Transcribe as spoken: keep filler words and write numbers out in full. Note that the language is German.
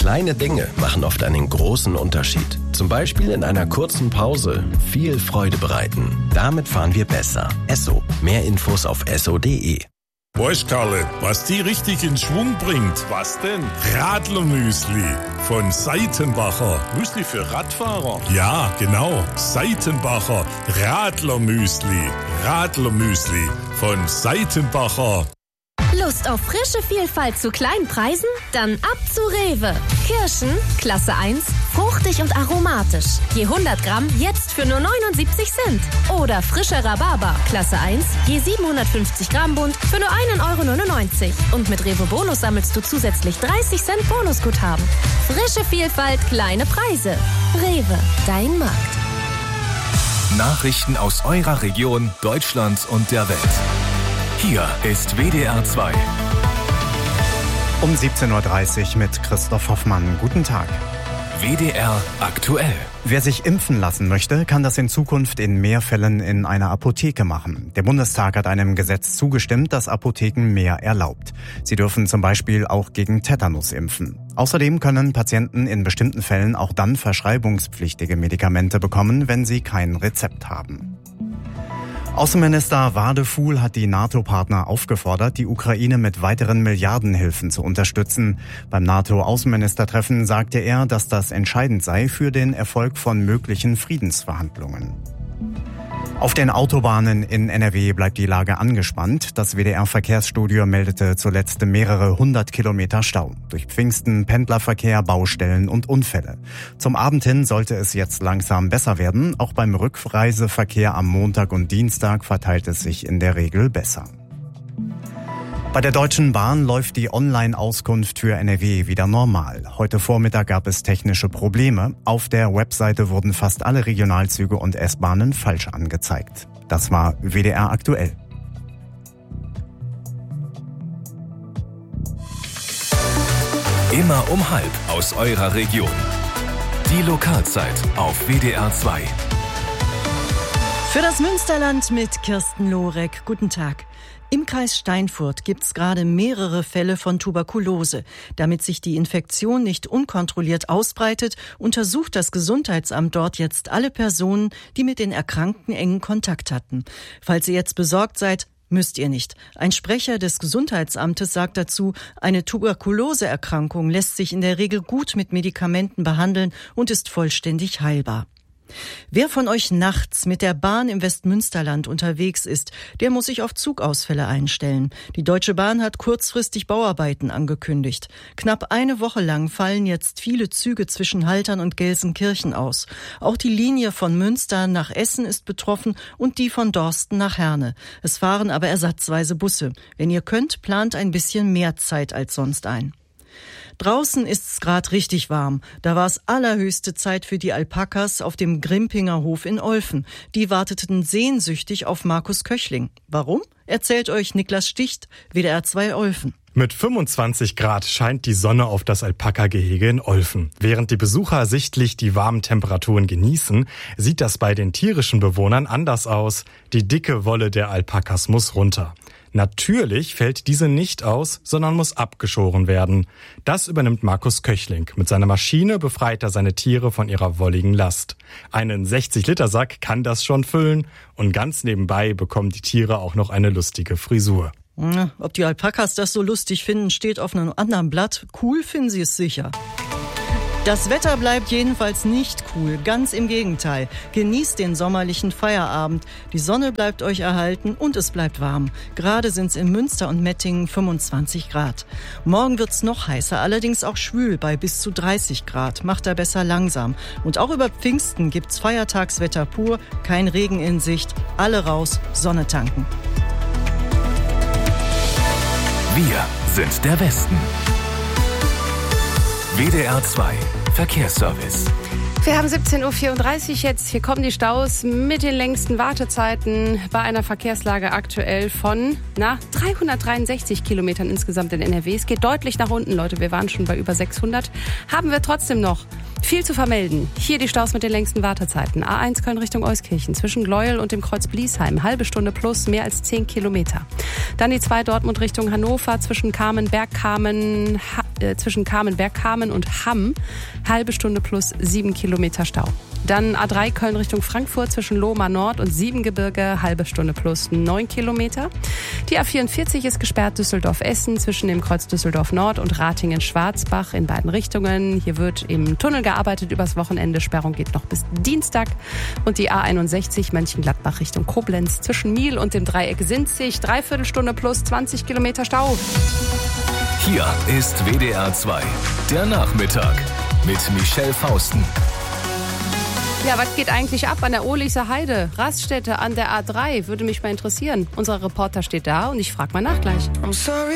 Kleine Dinge machen oft einen großen Unterschied. Zum Beispiel in einer kurzen Pause viel Freude bereiten. Damit fahren wir besser. Esso. Mehr Infos auf esso punkt de. Weißt Karle, was die richtig in Schwung bringt? Was denn? Radlermüsli von Seitenbacher. Müsli für Radfahrer? Ja, genau. Seitenbacher Radlermüsli. Radlermüsli von Seitenbacher. Lust auf frische Vielfalt zu kleinen Preisen? Dann ab zu Rewe. Kirschen, Klasse eins, fruchtig und aromatisch. Je hundert Gramm jetzt für nur neunundsiebzig Cent. Oder frischer Rhabarber, Klasse eins, je siebenhundertfünfzig Gramm Bund für nur ein Euro neunundneunzig. Und mit Rewe Bonus sammelst du zusätzlich dreißig Cent Bonusguthaben. Frische Vielfalt, kleine Preise. Rewe, dein Markt. Nachrichten aus eurer Region, Deutschland und der Welt. Hier ist W D R zwei. Um siebzehn Uhr dreißig mit Christoph Hoffmann. Guten Tag. W D R aktuell. Wer sich impfen lassen möchte, kann das in Zukunft in mehr Fällen in einer Apotheke machen. Der Bundestag hat einem Gesetz zugestimmt, das Apotheken mehr erlaubt. Sie dürfen zum Beispiel auch gegen Tetanus impfen. Außerdem können Patienten in bestimmten Fällen auch dann verschreibungspflichtige Medikamente bekommen, wenn sie kein Rezept haben. Außenminister Wadefuhl hat die NATO-Partner aufgefordert, die Ukraine mit weiteren Milliardenhilfen zu unterstützen. Beim NATO-Außenministertreffen sagte er, dass das entscheidend sei für den Erfolg von möglichen Friedensverhandlungen. Auf den Autobahnen in N R W bleibt die Lage angespannt. Das W D R-Verkehrsstudio meldete zuletzt mehrere hundert Kilometer Stau. Durch Pfingsten, Pendlerverkehr, Baustellen und Unfälle. Zum Abend hin sollte es jetzt langsam besser werden. Auch beim Rückreiseverkehr am Montag und Dienstag verteilt es sich in der Regel besser. Bei der Deutschen Bahn läuft die Online-Auskunft für N R W wieder normal. Heute Vormittag gab es technische Probleme. Auf der Webseite wurden fast alle Regionalzüge und S-Bahnen falsch angezeigt. Das war W D R aktuell. Immer um halb aus eurer Region. Die Lokalzeit auf W D R zwei. Für das Münsterland mit Kirsten Lorek. Guten Tag. Im Kreis Steinfurt gibt es gerade mehrere Fälle von Tuberkulose. Damit sich die Infektion nicht unkontrolliert ausbreitet, untersucht das Gesundheitsamt dort jetzt alle Personen, die mit den Erkrankten engen Kontakt hatten. Falls ihr jetzt besorgt seid, müsst ihr nicht. Ein Sprecher des Gesundheitsamtes sagt dazu, eine Tuberkuloseerkrankung lässt sich in der Regel gut mit Medikamenten behandeln und ist vollständig heilbar. Wer von euch nachts mit der Bahn im Westmünsterland unterwegs ist, der muss sich auf Zugausfälle einstellen. Die Deutsche Bahn hat kurzfristig Bauarbeiten angekündigt. Knapp eine Woche lang fallen jetzt viele Züge zwischen Haltern und Gelsenkirchen aus. Auch die Linie von Münster nach Essen ist betroffen und die von Dorsten nach Herne. Es fahren aber ersatzweise Busse. Wenn ihr könnt, plant ein bisschen mehr Zeit als sonst ein. Draußen ist's gerade richtig warm. Da war es allerhöchste Zeit für die Alpakas auf dem Grimpinger Hof in Olfen. Die warteten sehnsüchtig auf Markus Köchling. Warum? Erzählt euch Niklas Sticht, W D R zwei Olfen. Mit fünfundzwanzig Grad scheint die Sonne auf das Alpaka-Gehege in Olfen. Während die Besucher sichtlich die warmen Temperaturen genießen, sieht das bei den tierischen Bewohnern anders aus. Die dicke Wolle der Alpakas muss runter. Natürlich fällt diese nicht aus, sondern muss abgeschoren werden. Das übernimmt Markus Köchling. Mit seiner Maschine befreit er seine Tiere von ihrer wolligen Last. Einen sechzig Liter Sack kann das schon füllen und ganz nebenbei bekommen die Tiere auch noch eine lustige Frisur. Ob die Alpakas das so lustig finden, steht auf einem anderen Blatt. Cool finden sie es sicher. Das Wetter bleibt jedenfalls nicht cool, ganz im Gegenteil. Genießt den sommerlichen Feierabend. Die Sonne bleibt euch erhalten und es bleibt warm. Gerade sind es in Münster und Mettingen fünfundzwanzig Grad. Morgen wird's noch heißer, allerdings auch schwül bei bis zu dreißig Grad. Macht da besser langsam. Und auch über Pfingsten gibt's Feiertagswetter pur, kein Regen in Sicht. Alle raus, Sonne tanken. Wir sind der Westen. W D R zwei Verkehrsservice. Wir haben siebzehn Uhr vierunddreißig jetzt. Hier kommen die Staus mit den längsten Wartezeiten bei einer Verkehrslage aktuell von na, dreihundertdreiundsechzig Kilometern insgesamt in N R W. Es geht deutlich nach unten, Leute. Wir waren schon bei über sechshundert. Haben wir trotzdem noch viel zu vermelden. Hier die Staus mit den längsten Wartezeiten. A eins Köln Richtung Euskirchen zwischen Gleuel und dem Kreuz Bliesheim. Halbe Stunde plus, mehr als zehn Kilometer. Dann die zwei Dortmund Richtung Hannover zwischen Kamen, Bergkamen, äh, zwischen Kamenberg-Kamen und Hamm. Halbe Stunde plus sieben Kilometer Stau. Dann A drei Köln Richtung Frankfurt zwischen Lohmar Nord und Siebengebirge, halbe Stunde plus neun Kilometer. Die A vierundvierzig ist gesperrt Düsseldorf-Essen zwischen dem Kreuz Düsseldorf Nord und Ratingen-Schwarzbach in beiden Richtungen. Hier wird im Tunnel gearbeitet übers Wochenende. Sperrung geht noch bis Dienstag. Und die A einundsechzig Mönchengladbach Richtung Koblenz zwischen Miel und dem Dreieck Sinzig, dreiviertel Stunde plus zwanzig Kilometer Stau. Hier ist W D R zwei, der Nachmittag mit Michelle Fausten. Ja, was geht eigentlich ab an der Ohlicher Heide? Raststätte an der A drei, würde mich mal interessieren. Unser Reporter steht da und ich frage mal nach gleich. I'm sorry.